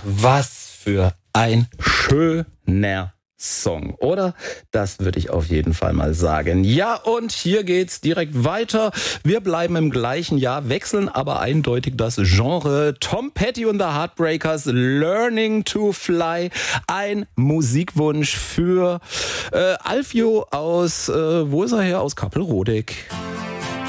Was für ein schöner Song, oder? Das würde ich auf jeden Fall mal sagen. Ja, und hier geht's direkt weiter. Wir bleiben im gleichen Jahr, wechseln aber eindeutig das Genre. Tom Petty und the Heartbreakers, Learning to Fly. Ein Musikwunsch für Alfio aus, wo ist er her? Aus Kappelrodig.